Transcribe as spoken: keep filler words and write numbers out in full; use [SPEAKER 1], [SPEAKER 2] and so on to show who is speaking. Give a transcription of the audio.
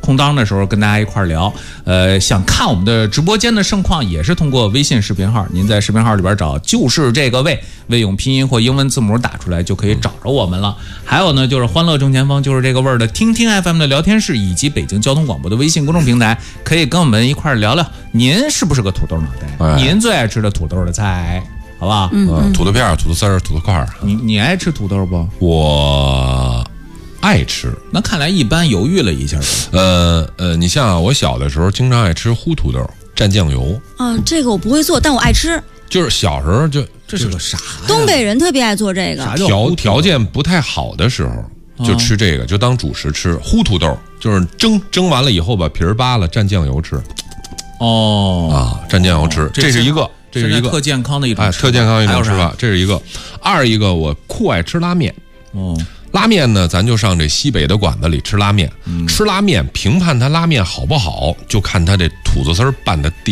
[SPEAKER 1] 空当的时候跟大家一块儿聊。呃，想看我们的直播间的盛况，也是通过微信视频号，您在视频号里边找就是这个魏，魏用拼音或英文字母打出来就可以找着我们了。还有呢，就是欢乐正前方就是这个味儿的听听 F M 的聊天室，以及北京交通广播的微信公众平台，可以跟我们一块儿聊聊，您是不是个土豆脑袋？
[SPEAKER 2] 哎、
[SPEAKER 1] 您最爱吃的土豆的菜，好不好？
[SPEAKER 2] 嗯，嗯土豆片、土豆丝儿、土豆块儿。
[SPEAKER 1] 你你爱吃土豆不？
[SPEAKER 2] 我爱吃。
[SPEAKER 1] 那看来一般，犹豫了一下。
[SPEAKER 2] 呃呃，你像我小的时候经常爱吃烀土豆蘸酱油。
[SPEAKER 3] 啊，这个我不会做，但我爱吃。
[SPEAKER 2] 就是小时候就
[SPEAKER 1] 这是个啥呀？
[SPEAKER 3] 东北人特别爱做这个。
[SPEAKER 2] 条条件不太好的时候就吃这个，就当主食吃。烀土豆就是蒸蒸完了以后把皮儿扒了蘸酱油吃。
[SPEAKER 1] 哦
[SPEAKER 2] 啊，蘸酱油吃，哦、这是一个，这是一个
[SPEAKER 1] 特健康的一种，
[SPEAKER 2] 哎，特健康一种吃法，这是一个。二一个，我酷爱吃拉面。
[SPEAKER 1] 哦，
[SPEAKER 2] 拉面呢，咱就上这西北的馆子里吃拉面。嗯、吃拉面，评判它拉面好不好，就看它这土豆丝儿拌的地。